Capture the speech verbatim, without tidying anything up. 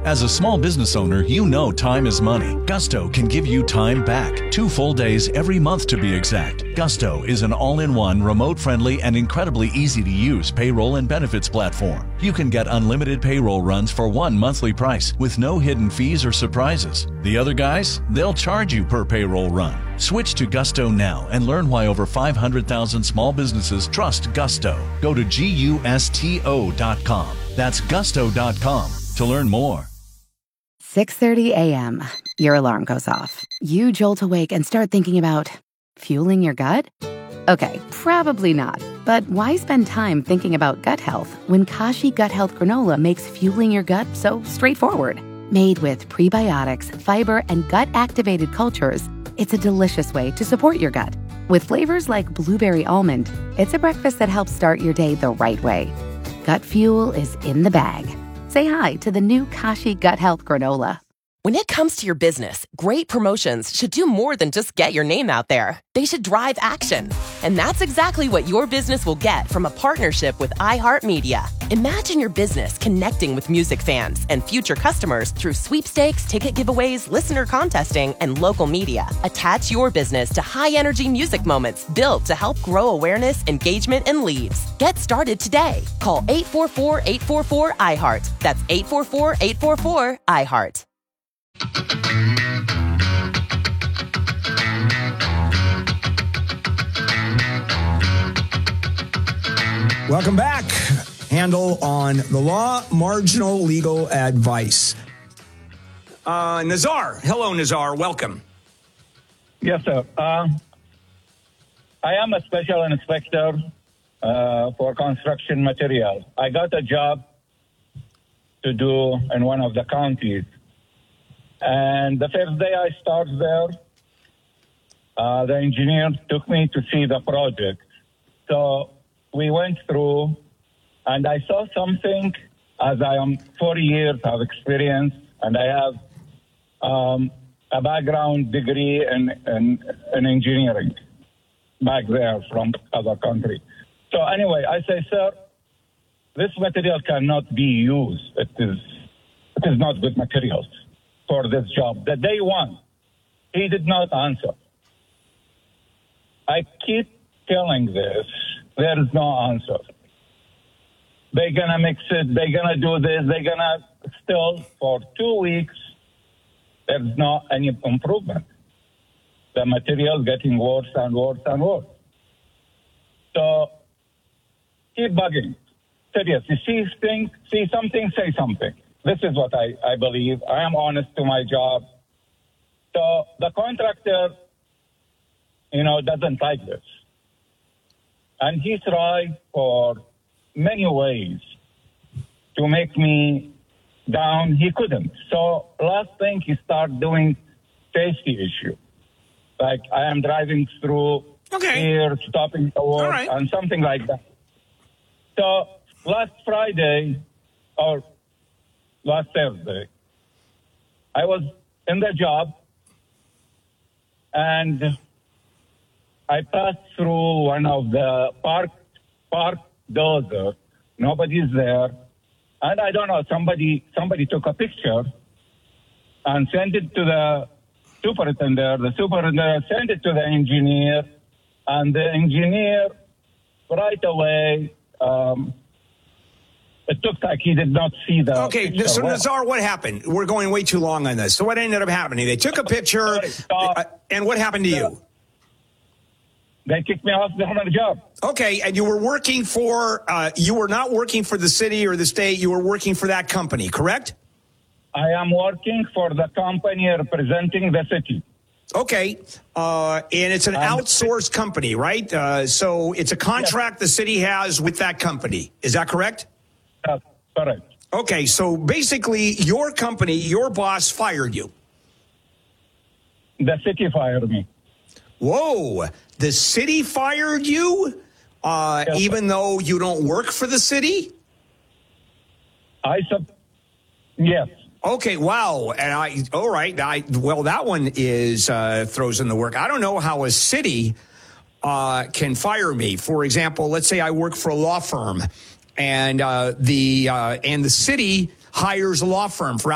As a small business owner, you know time is money. Gusto can give you time back. Two full days every month to be exact. Gusto is an all-in-one, remote-friendly, and incredibly easy-to-use payroll and benefits platform. You can get unlimited payroll runs for one monthly price with no hidden fees or surprises. The other guys, they'll charge you per payroll run. Switch to Gusto now and learn why over five hundred thousand small businesses trust Gusto. Go to gusto dot com. That's gusto dot com to learn more. six thirty a.m. Your alarm goes off. You jolt awake and start thinking about fueling your gut? Okay, probably not. But why spend time thinking about gut health when Kashi Gut Health Granola makes fueling your gut so straightforward? Made with prebiotics, fiber, and gut-activated cultures, it's a delicious way to support your gut. With flavors like blueberry almond, it's a breakfast that helps start your day the right way. Gut fuel is in the bag. Say hi to the new Kashi Gut Health Granola. When it comes to your business, great promotions should do more than just get your name out there. They should drive action. And that's exactly what your business will get from a partnership with iHeartMedia. Imagine your business connecting with music fans and future customers through sweepstakes, ticket giveaways, listener contesting, and local media. Attach your business to high-energy music moments built to help grow awareness, engagement, and leads. Get started today. Call eight four four, eight four four, I heart. That's eight four four, eight four four, I heart. Welcome back. Handle on the law, marginal legal advice. Uh, Nazar. Hello, Nazar. Welcome. Yes, sir. Uh, I am a special inspector uh, for construction material. I got a job to do in one of the counties. And the first day I started there, uh, the engineer took me to see the project. So we went through, and I saw something, as I am forty years of experience, and I have um, a background degree in, in, in engineering back there from other country. So anyway, I say, sir, this material cannot be used. It is, it is not good materials for this job. The day one, he did not answer. I keep telling this, there is no answer. They're going to mix it, they're going to do this, they're going to still, for two weeks, there's not any improvement. The material getting worse and worse and worse. So, keep bugging. Seriously, see, thing, see something, say something. This is what I, I believe. I am honest to my job. So the contractor, you know, doesn't like this. And he tried for many ways to make me down. He couldn't. So last thing, he started doing safety issue. Like I am driving through okay. here, stopping the work, right. and something like that. So last Friday, or last Thursday, I was in the job, and I passed through one of the park park dozer. Nobody's there, and I don't know. Somebody somebody took a picture and sent it to the superintendent. The superintendent sent it to the engineer, and the engineer right away. Um, It looked like he did not see the Okay, picture. so well. Nazar, what happened? We're going way too long on this. So what ended up happening? They took a picture, uh, and what happened to you? They kicked me off the job. Okay, and you were working for, uh, you were not working for the city or the state, you were working for that company, correct? I am working for the company representing the city. Okay, uh, and it's an um, outsourced company, right? Uh, so it's a contract yes. the city has with that company. Is that correct? That's correct. Okay, so basically your company, your boss fired you. The city fired me. Whoa, the city fired you, uh, yes, even though you don't work for the city? I sub, yes. Okay, wow. And I, all right. I, well, that one is, uh, throws in the work. I don't know how a city, uh, can fire me. For example, let's say I work for a law firm and, uh, the, uh, and the city hires a law firm for